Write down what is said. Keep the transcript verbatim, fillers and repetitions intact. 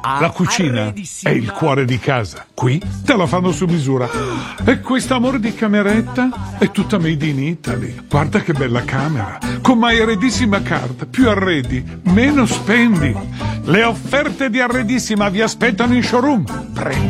La cucina è il cuore di casa. Qui te la fanno su misura. E questo amore di cameretta è tutta made in Italy. Guarda che bella camera. Con My Arredissima Card. Più arredi, meno spendi. Le offerte di Arredissima vi aspettano in showroom. Pre-